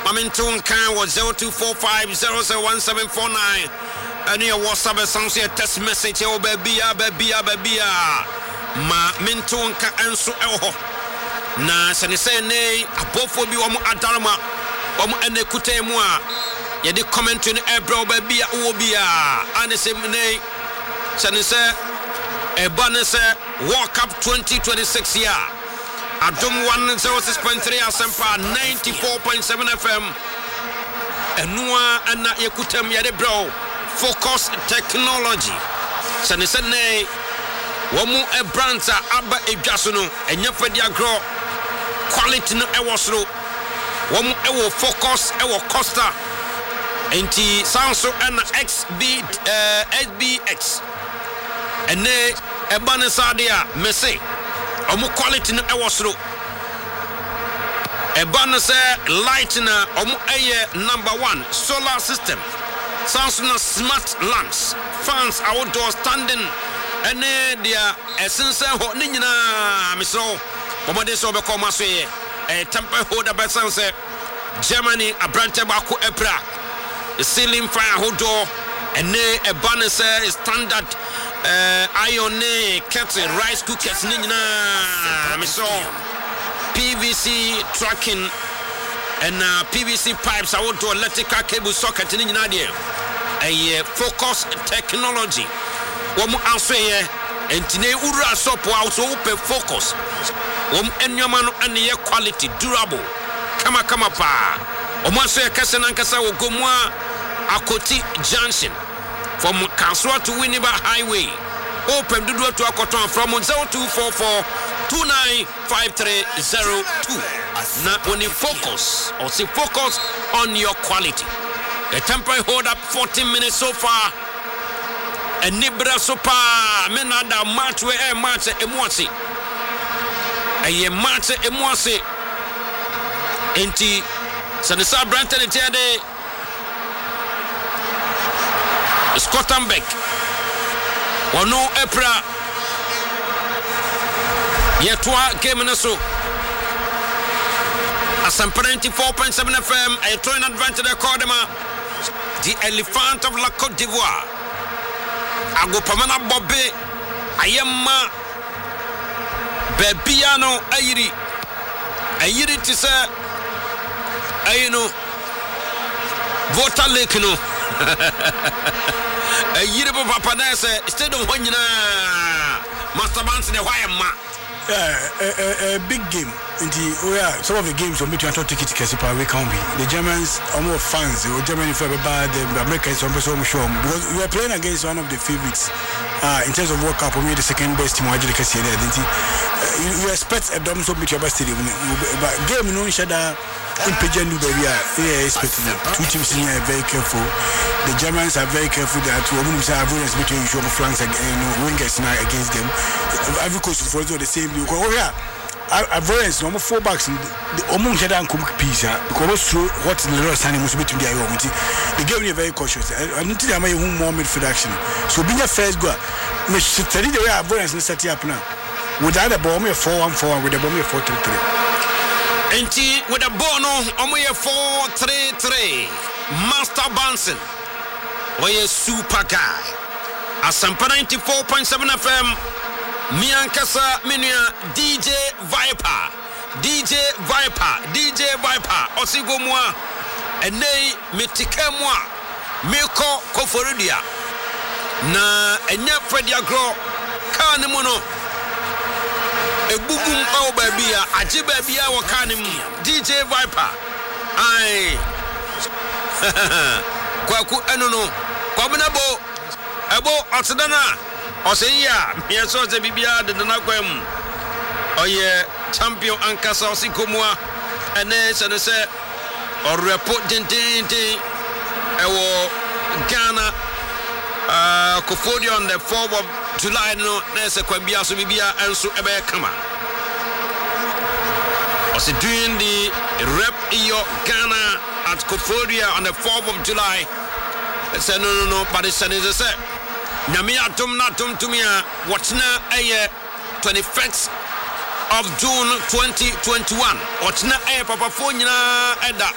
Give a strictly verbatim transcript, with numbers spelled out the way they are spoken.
Mamintun Kan was zero two four five zero zero one seven four nine. And your WhatsApp sounds a text message. Oh, baby, baby, baby. Ma Mintun Kan Enso Eho. Na Sanise ne, above be one Adarma, Om and the Kutemua. Yedi comment in Ebro, baby, Obia. And the same name. Sanise, a bonus World Cup twenty twenty-six year. Adum one oh six point three Asempa ninety-four point seven F M. Enua ana yekutem yade bro. Focus technology. Sanisene womu e branta aba edwaso no enya fadi agro quality no e wosro. Womu e wo focus e wo Costa. Enti Samsung ana X B uh, S B X. Ene e banesa dia mese omu quality no e wosro. E banese light na omu eye number one solar system. Samsung smart lamps, fans outdoor standing and their essence ho ni nyina misro bomode so be come so ye e temper holder by Samsung Germany abrante bako epra ceiling fan outdoor and a banese standard uh, iron kettle rice cookers ni nyina misro P V C tracking and uh, P V C pipes outdoor electrical cable socket ni nyina there. A focus technology. Wom answer entine ura sopo also open focus. Wom enyoma no ane quality durable. Kama kama pa. Omo answer kase na nkasa wo gomwa Akoti Junction from Kanswa to Winneba Highway. Open dudu to Akoton from zero two four four two nine five three zero two. Na only focus or say focus on your quality. The temporary hold up fourteen minutes so far. And Nibra Sopa, Menada match where a match a moisi. A ye match a moisi. Enti Sanisa Branton and Tiade Scottenbeck. Or no Epra Yetwa game in a so. As I'm ninety-four point seven F M, a throwing advantage of Cordema. The elephant of La Côte d'Ivoire. Ago Pamana Bobbe. Ayama Bebiano Ayiri. Ayiri to say Ayino Vota Lekino. Ayiri Papanese, instead of when you Master Banks in a Wayama. Yeah, a big game. Indeed, oh yeah, some of the games on which I thought ticket Kesipa we can't be. The Germans are more fans. The Germany for bad, the Americans are so much because we are playing against one of the favorites uh, in terms of World Cup. We are the second best team. Actually, you, you expect a dom so much about stadium, but game no shada in Pigeon baby. Yeah, expecting two teams in are very careful. The Germans are very careful that women say avoidance between show flanks and wingers against them. Every coach is also the same. Oh yeah. Avoidance no four backs the omo shada and come piece because through what the last time must be to the Iomiti. The game is very cautious. I need to have my own more midfield action. So being a first goal, me study the way avoidance is set up now. Without a bomb, four one four with a bomb four three three. Enti with a bono, omo four three three. Master Banson, or a super guy. Asampa ninety-four point seven F M. Miankasa Minia D J Viper D J Viper D J Viper Osigo moi Enei Mitike moi Miko Koforidia Na Enya Freddy Agro Kane Mono Ebugum au babia Aji babia wa kane mu D J Viper Ai Kwa ku enono Kwa binabo Ebo Otsidana Oseya, me so the bibia de nakwem. Oye, champion ankasa osikomwa. Ene se ne se o report dindindi ewo Ghana uh Kofodio on the fourth of July no na se kwabia so bibia enso ebe kama. Ose doing the rep iyo Ghana at Kofodia on the fourth of July. Say no no no, but it's say Namia tum na tum tumia watchna aye twenty-first of June twenty twenty-one. Watchna aye papa phone na eda